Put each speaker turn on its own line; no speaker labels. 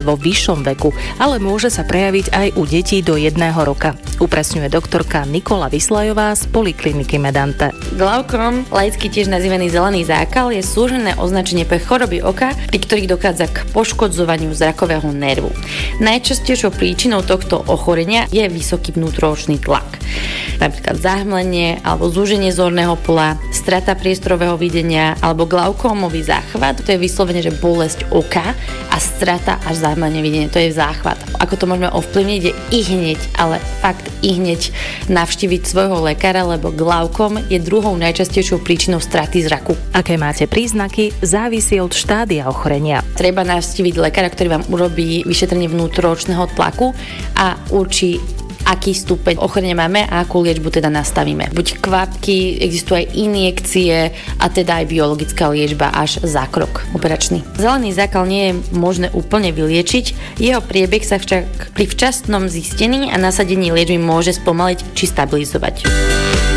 vo vyššom veku, ale môže sa prejaviť aj u detí do 1 roka. Upresňuje doktorka Nikola Vyslajová z Polikliniky Medante.
Glaukom, laicky tiež nazývaný zelený zákal, je súhrnné označenie pre choroby oka, pri ktorých dochádza k poškodzovaniu zrakového nervu. Najčastejšou príčinou tohto ochorenia je vysoký vnútroočný tlak. Napríklad zahmlenie alebo zúženie zorného pola, strata priestorového videnia alebo glaukómový záchvat, to je vyslovene, že bolesť oka, a strata až zahmlenie videnia, to je záchvat. Ako to môžeme ovplyvniť, je ihneď, ale fakt ihneď navštíviť svojho lekára, lebo glaukom je druhou najčastejšou príčinou straty zraku.
Aké máte príznaky, závisí od štádia ochorenia.
Treba navštíviť lekára, ktorý vám urobí vyšetrenie vnútroočného tlaku a určí, aký stupeň ochorenia máme a akú liečbu teda nastavíme. Buď kvapky, existujú aj injekcie a teda aj biologická liečba až zákrok operačný. Zelený zákal nie je možné úplne vyliečiť, jeho priebeh sa však pri včasnom zistení a nasadení liečby môže spomaliť či stabilizovať.